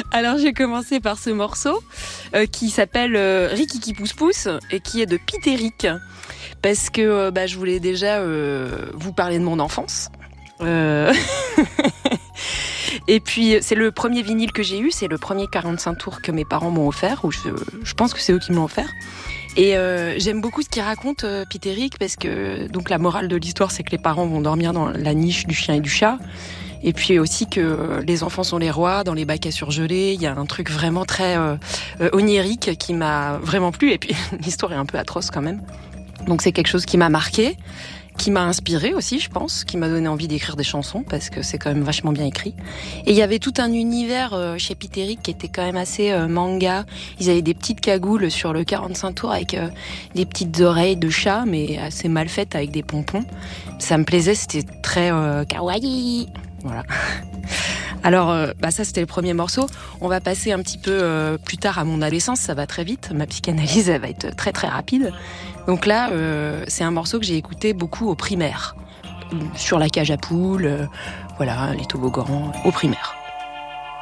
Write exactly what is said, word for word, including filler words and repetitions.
Alors j'ai commencé par ce morceau euh, qui s'appelle euh, Rikiki Pousse Pousse et qui est de Pete Eric parce que euh, bah, je voulais déjà euh, vous parler de mon enfance. Euh... Et puis c'est le premier vinyle que j'ai eu, c'est le premier quarante-cinq tours que mes parents m'ont offert, ou je, je pense que c'est eux qui me l'ont offert. Et euh, j'aime beaucoup ce qu'il raconte, euh, Pete Eric, parce que donc la morale de l'histoire, c'est que les parents vont dormir dans la niche du chien et du chat. Et puis aussi que les enfants sont les rois dans les bacs à surgeler. Il y a un truc vraiment très euh, onirique qui m'a vraiment plu. Et puis l'histoire est un peu atroce quand même. Donc c'est quelque chose qui m'a marqué, qui m'a inspiré aussi, je pense, qui m'a donné envie d'écrire des chansons parce que c'est quand même vachement bien écrit. Et il y avait tout un univers euh, chez Pete Eric qui était quand même assez euh, manga. Ils avaient des petites cagoules sur le quarante-cinq tours avec euh, des petites oreilles de chat, mais assez mal faites avec des pompons. Ça me plaisait, c'était très euh, kawaii. Voilà. Alors, euh, bah ça c'était le premier morceau. On va passer un petit peu euh, plus tard à mon adolescence, ça va très vite. Ma psychanalyse, elle va être très très rapide. Donc là, euh, c'est un morceau que j'ai écouté beaucoup au primaire, sur la cage à poules, euh, voilà, les toboggans, au primaire.